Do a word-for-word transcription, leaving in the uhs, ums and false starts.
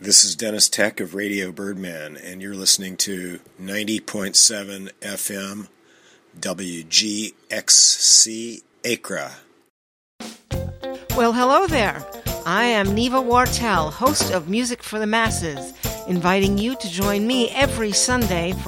This is Dennis Tech of Radio Birdman, and you're listening to ninety point seven F M W G X C Acra. Well, hello there. I am Neva Wartell, host of Music for the Masses, inviting you to join me every Sunday for